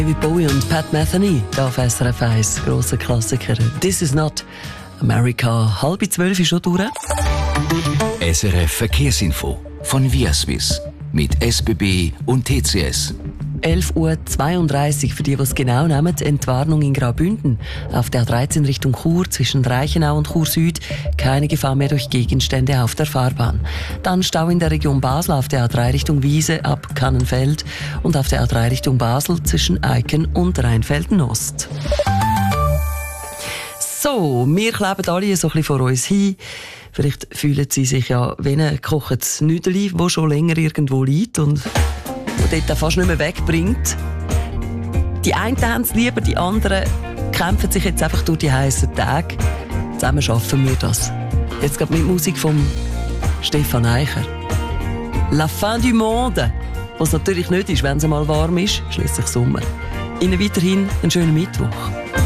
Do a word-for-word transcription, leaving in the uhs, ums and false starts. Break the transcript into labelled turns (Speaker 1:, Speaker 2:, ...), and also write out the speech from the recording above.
Speaker 1: David Bowie und Pat Metheny, da auf S R F eins, grosser Klassiker. This is not America. Halb zwölf ist schon durch.
Speaker 2: S R F Verkehrsinfo von Viaswiss mit S B B und T C S.
Speaker 1: elf Uhr zweiunddreißig für die, die es genau nehmen. Entwarnung in Graubünden. Auf der A dreizehn Richtung Chur zwischen Reichenau und Chur Süd. Keine Gefahr mehr durch Gegenstände auf der Fahrbahn. Dann Stau in der Region Basel auf der A drei Richtung Wiese ab Kannenfeld und auf der A drei Richtung Basel zwischen Eiken und Rheinfelden-Ost. So, wir kleben alle so ein bisschen vor uns hin. Vielleicht fühlen Sie sich ja wie ein gekochtes Nüdeli, das schon länger irgendwo liegt und dort fast nicht mehr wegbringt. Die einen haben es lieber, die anderen kämpfen sich jetzt einfach durch die heißen Tage. Zusammen schaffen wir das. Jetzt gerade mit Musik von Stefan Eicher. La fin du monde. Was natürlich nicht ist, wenn es mal warm ist, schliesslich Sommer. Ihnen weiterhin einen schönen Mittwoch.